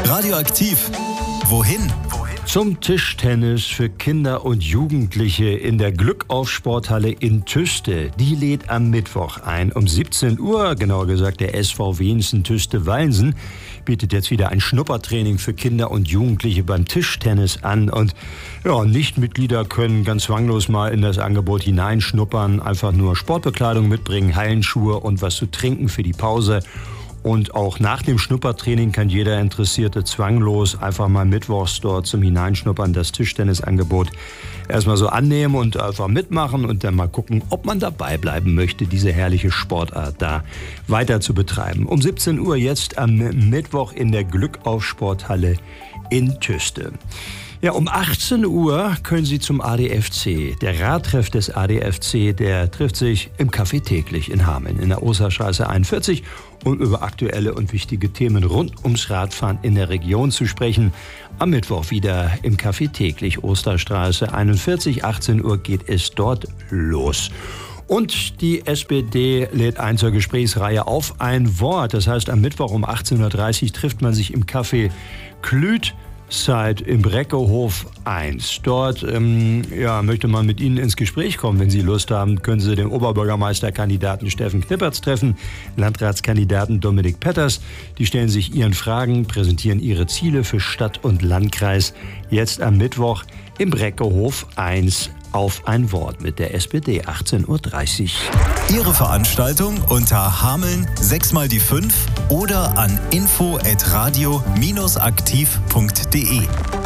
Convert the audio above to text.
Radioaktiv. Wohin? Zum Tischtennis für Kinder und Jugendliche in der Glückauf-Sporthalle in Tüste. Die lädt am Mittwoch ein. Um 17 Uhr, genauer gesagt der SV Wensen Tüste-Walsen, bietet jetzt wieder ein Schnuppertraining für Kinder und Jugendliche beim Tischtennis an. Und ja, Nichtmitglieder können ganz zwanglos mal in das Angebot hineinschnuppern, einfach nur Sportbekleidung mitbringen, Hallenschuhe und was zu trinken für die Pause. Und auch nach dem Schnuppertraining kann jeder Interessierte zwanglos einfach mal mittwochs dort zum Hineinschnuppern das Tischtennisangebot erstmal so annehmen und einfach mitmachen und dann mal gucken, ob man dabei bleiben möchte, diese herrliche Sportart da weiter zu betreiben. Um 17 Uhr jetzt am Mittwoch in der Glückauf-Sporthalle in Tüste. Ja, um 18 Uhr können Sie zum ADFC. Der Radtreff des ADFC, der trifft sich im Café Täglich in Hameln in der Osterstraße 41, um über aktuelle und wichtige Themen rund ums Radfahren in der Region zu sprechen. Am Mittwoch wieder im Café Täglich, Osterstraße 41, 18 Uhr geht es dort los. Und die SPD lädt ein zur Gesprächsreihe auf ein Wort. Das heißt, am Mittwoch um 18.30 Uhr trifft man sich im Café Klüt im Breckehof 1. Dort möchte man mit Ihnen ins Gespräch kommen. Wenn Sie Lust haben, können Sie den Oberbürgermeisterkandidaten Steffen Knippertz treffen, Landratskandidaten Dominik Petters. Die stellen sich Ihren Fragen, präsentieren ihre Ziele für Stadt und Landkreis. Jetzt am Mittwoch im Breckehof 1 auf ein Wort mit der SPD, 18.30 Uhr. Ihre Veranstaltung unter Hameln 6x5 oder an info@radio-aktiv.de.